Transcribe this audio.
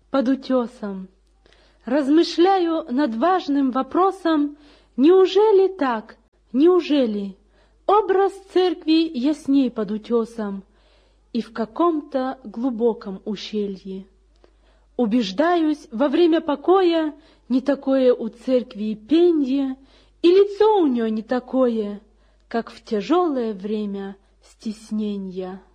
под утесом. Размышляю над важным вопросом, неужели так, неужели образ церкви ясней под утесом и в каком-то глубоком ущелье? Убеждаюсь, во время покоя не такое у церкви и пенье, и лицо у нее не такое, как в тяжелое время стесненья.